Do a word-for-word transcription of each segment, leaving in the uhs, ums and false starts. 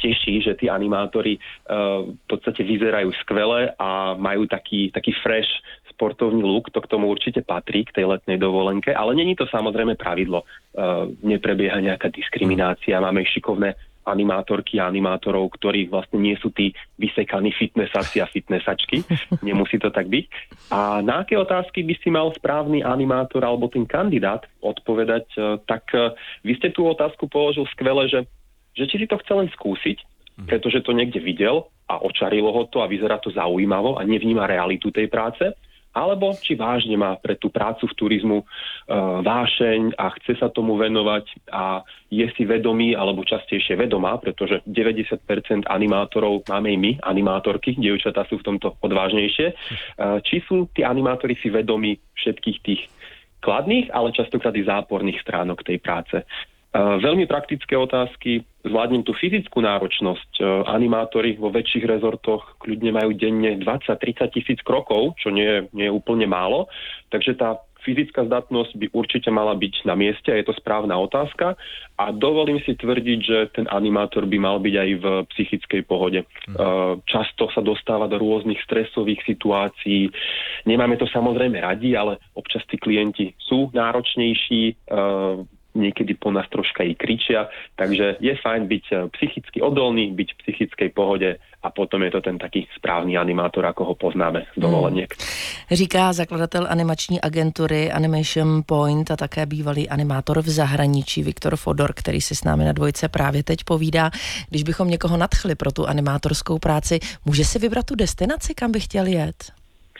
teší, že tí animátori uh, v podstate vyzerajú skvele a majú taký, taký fresh sportovný look, to k tomu určite patrí, k tej letnej dovolenke, ale není to samozrejme pravidlo. Uh, neprebieha nejaká diskriminácia, máme šikovné animátorky a animátorov, ktorí vlastne nie sú tí vysekaní fitnessaci a fitnessačky. Nemusí to tak byť. A na aké otázky by si mal správny animátor alebo ten kandidát odpovedať, tak vy ste tú otázku položil skvele, že, že či si to chce len skúsiť, pretože to niekde videl a očarilo ho to a vyzerá to zaujímavo a nevníma realitu tej práce, alebo či vážne má pre tú prácu v turizmu e, vášeň a chce sa tomu venovať a je si vedomý, alebo častejšie vedomá, pretože deväťdesiat percent animátorov máme i my, animátorky, dievčatá sú v tomto odvážnejšie. E, či sú tí animátori si vedomí všetkých tých kladných, ale častokrát i záporných stránok tej práce. Uh, veľmi praktické otázky, zvládnem tú fyzickú náročnosť. Uh, animátori vo väčších rezortoch kľudne majú denne dvadsať tridsať tisíc krokov, čo nie je, nie je úplne málo, takže tá fyzická zdatnosť by určite mala byť na mieste a je to správna otázka a dovolím si tvrdiť, že ten animátor by mal byť aj v psychickej pohode. Uh, často sa dostáva do rôznych stresových situácií, nemáme to samozrejme radi, ale občas tí klienti sú náročnejší, uh, niekedy po nás troška i kričia, takže je fajn byť psychicky odolný, byť v psychickej pohode a potom je to ten taký správný animátor, ako ho poznáme z dovoleniek. Hmm. Říká zakladatel animační agentury Animation Point a také bývalý animátor v zahraničí Viktor Fodor, který si s námi na dvojce právě teď povídá. Když bychom někoho nadchli pro tu animátorskou práci, může si vybrat tu destinaci, kam by chtěl jet?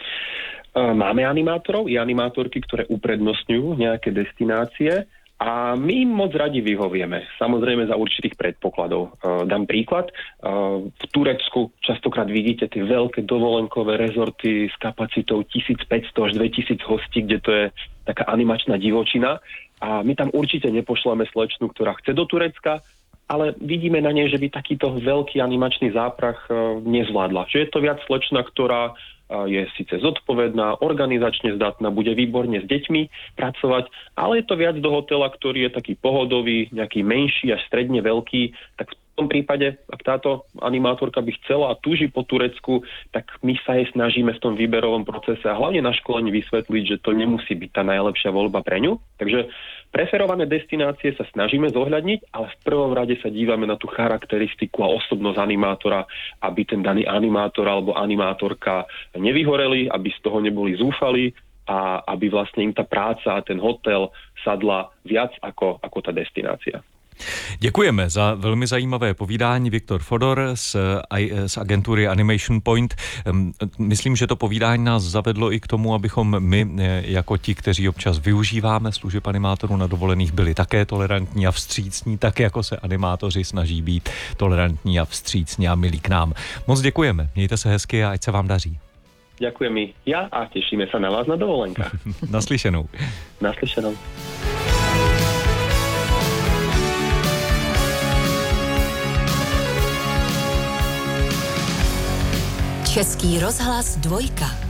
Máme animátorov i animátorky, ktoré uprednostňujú nejaké destinácie. A my im moc radi vyhovieme, samozrejme za určitých predpokladov. Uh, dám príklad, uh, v Turecku častokrát vidíte tie veľké dovolenkové rezorty s kapacitou tisícpäťsto až dvetisíc hostí, kde to je taká animačná divočina a my tam určite nepošleme slečnu, ktorá chce do Turecka, ale vidíme na nej, že by takýto veľký animačný záprah uh, nezvládla. Že je to viac slečna, ktorá je síce zodpovedná, organizačne zdatná, bude výborne s deťmi pracovať, ale je to viac do hotela, ktorý je taký pohodový, nejaký menší až stredne veľký, tak v tom prípade, ak táto animátorka by chcela a túži po Turecku, tak my sa jej snažíme v tom výberovom procese a hlavne na školení vysvetliť, že to nemusí byť tá najlepšia voľba pre ňu. Takže preferované destinácie sa snažíme zohľadniť, ale v prvom rade sa dívame na tú charakteristiku a osobnosť animátora, aby ten daný animátor alebo animátorka nevyhoreli, aby z toho neboli zúfali a aby vlastne im tá práca a ten hotel sadla viac ako, ako tá destinácia. Děkujeme za velmi zajímavé povídání. Viktor Fodor z, z agentury Animation Point. Myslím, že to povídání nás zavedlo i k tomu, abychom my, jako ti, kteří občas využíváme služeb animátorů na dovolených, byli také tolerantní a vstřícní, tak jako se animátoři snaží být tolerantní a vstřícní a milí k nám. Moc děkujeme. Mějte se hezky a ať se vám daří. Ďakujem i ja a tešíme sa na vás na dovolenkách. Naslyšenou. Naslyšenou. Český rozhlas dvojka.